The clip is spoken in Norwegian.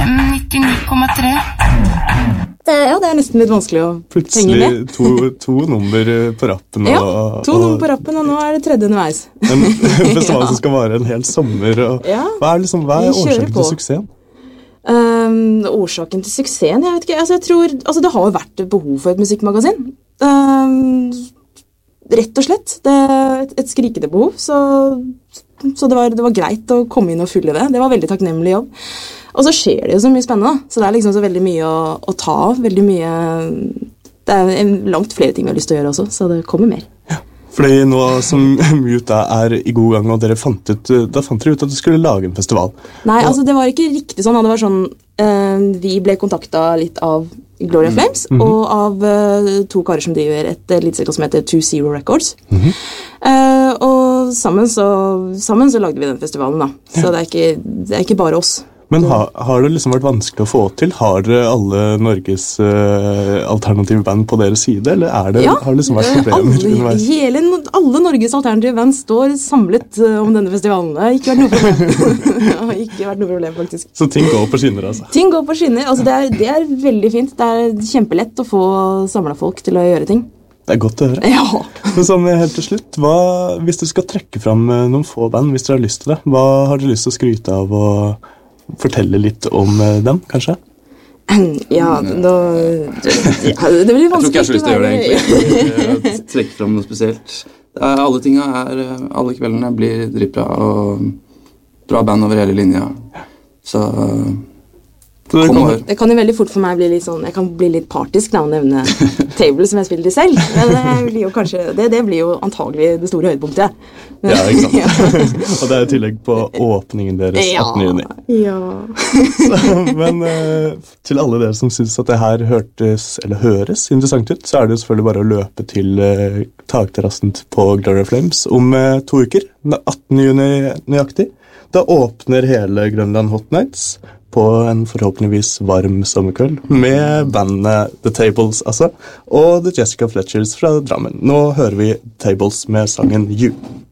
FM 99,3. Ja, det nesten litt vanskelig å henge med. Plutselig to nummer på rappen. Ja, to nummer på rappen, og nå det tredje underveis. En festival som skal vare en hel sommer. Hva er årsaken til suksessen? Årsaken til suksessen, jeg vet ikke. Jeg tror, det har jo vært behov for et musikkmagasin. Rett og slett. Det et skrikende behov, så det var greit å komme inn og fylle det. Det var veldig takknemlig jobb. Og så skjer det jo så mye spennende, så det liksom så veldig mye å ta av, veldig mye, det langt flere ting vi har lyst til å gjøre også, så det kommer mer. Ja, fordi nå som Mute i god gang, og dere fant dere ut at du skulle lage en festival. Nei, det var ikke riktig sånn, det var sånn, vi ble kontaktet litt av Gloria Flames, og av to karer som driver et eliteselskap som heter 20 Records. Og sammen så lagde vi den festivalen da, så det er ikke bare oss. Men har det liksom vært vanskelig å få til? Har dere alle Norges alternative band på deres side, eller har det liksom vært problemer underveis? Alle Norges alternative band står samlet om denne festivalen. Det har ikke vært noe problem. Det har ikke vært noe problem, faktisk. Så ting går på skinner, altså? Ting går på skinner. Det er veldig fint. Det er kjempelett å få samlet folk til å gjøre ting. Det er godt å høre. Ja. Men sånn helt til slutt, hvis du skal trekke fram noen få band, hvis dere har lyst til det, hva har dere lyst til å skryte av og fortelle litt om dem, kanskje? Ja, det blir vanskelig. Jeg tror ikke jeg har lyst til å gjøre det, egentlig. Trekke frem noe spesielt. Alle kveldene blir dritbra, og bra band over hele linja. Så det kan jo veldig fort for meg bli litt sånn, jeg kan bli litt partisk da, og nevne Table som jeg spiller til selv. Det blir jo antagelig det store høydepunktet. Ja, ikke sant? Og det i tillegg på åpningen deres 18. juni. Ja. Men til alle dere som synes at det her høres interessant ut, så det jo selvfølgelig bare å løpe til takterrassen på Gloria Flames om 2 uker, 18. juni nøyaktig. Da åpner hele Grønland Hot Nights på en forhåpentligvis varm sommerkveld med bandet The Tables, og The Jessica Fletchers fra Drammen. Nå hører vi Tables med sangen You.